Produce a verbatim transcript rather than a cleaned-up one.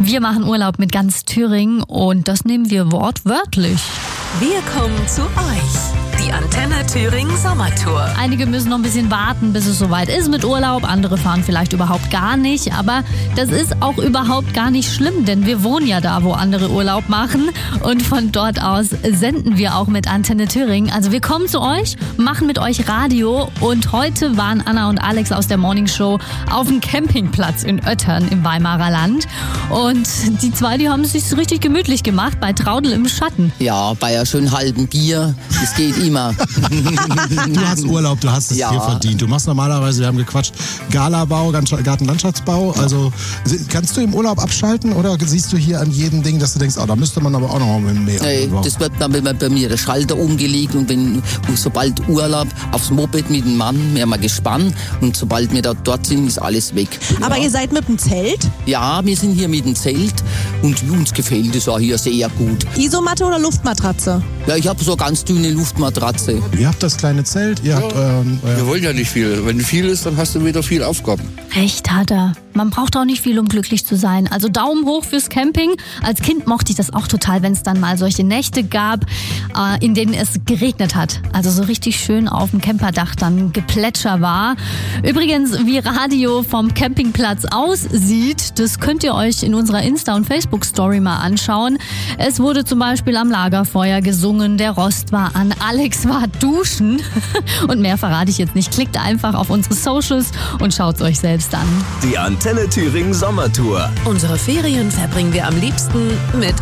Wir machen Urlaub mit ganz Thüringen und das nehmen wir wortwörtlich. Wir kommen zu euch. Die Antenne Thüringen Sommertour. Einige müssen noch ein bisschen warten, bis es soweit ist mit Urlaub. Andere fahren vielleicht überhaupt gar nicht. Aber das ist auch überhaupt gar nicht schlimm, denn wir wohnen ja da, wo andere Urlaub machen. Und von dort aus senden wir auch mit Antenne Thüringen. Also wir kommen zu euch, machen mit euch Radio. Und heute waren Anna und Alex aus der Morning Show auf dem Campingplatz in Öttern im Weimarer Land. Und die zwei, die haben es sich richtig gemütlich gemacht bei Traudel im Schatten. Ja, bei einem schönen halben Bier. Das geht immer. Du hast Urlaub, du hast es Ja. dir verdient. Du machst normalerweise, wir haben gequatscht, Galabau, Gartenlandschaftsbau. Also kannst du im Urlaub abschalten oder siehst du hier an jedem Ding, dass du denkst, oh, da müsste man aber auch noch mal mehr. Nee, das wird dann immer bei mir der Schalter umgelegt und wenn und sobald Urlaub aufs Moped mit dem Mann, wir haben ein Gespann und sobald wir da dort sind, ist alles weg. Aber ihr seid mit dem Zelt? Ja, wir sind hier mit dem Zelt und uns gefällt es auch hier sehr gut. Isomatte oder Luftmatratze? Ja, ich habe so ganz dünne Luftmatratze. Ihr habt das kleine Zelt, ihr habt ähm, euer Wir wollen ja nicht viel. Wenn viel ist, dann hast du wieder viel Aufgaben. Recht hat er. Man braucht auch nicht viel, um glücklich zu sein. Also Daumen hoch fürs Camping. Als Kind mochte ich das auch total, wenn es dann mal solche Nächte gab, äh, in denen es geregnet hat. Also so richtig schön auf dem Camperdach dann Geplätscher war. Übrigens, wie Radio vom Campingplatz aussieht, das könnt ihr euch in unserer Insta- und Facebook-Story mal anschauen. Es wurde zum Beispiel am Lagerfeuer gesungen, der Rost war an, Alex war duschen. Und mehr verrate ich jetzt nicht. Klickt einfach auf unsere Socials und schaut es euch selbst an. Die Antenne Thüringen Sommertour. Unsere Ferien verbringen wir am liebsten mit